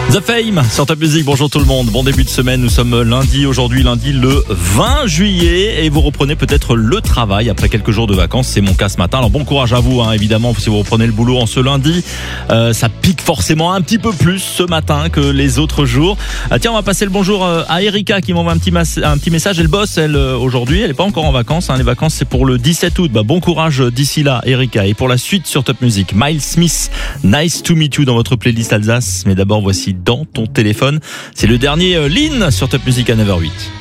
The Fame sur Top Music, bonjour tout le monde, bon début de semaine, nous sommes lundi le 20 juillet et vous reprenez peut-être le travail après quelques jours de vacances, c'est mon cas ce matin. Alors bon courage à vous, évidemment, si vous reprenez le boulot en ce lundi, ça pique forcément un petit peu plus ce matin que les autres jours. Tiens, on va passer le bonjour à Erika qui m'envoie un petit message, elle bosse aujourd'hui, elle est pas encore en vacances, les vacances c'est pour le 17 août, bon courage d'ici là Erika. Et pour la suite sur Top Music, Miles Smith, Nice to Meet You dans votre playlist Alsace, mais d'abord voici Dans ton téléphone. C'est le dernier Lean sur Top Music à 9h08.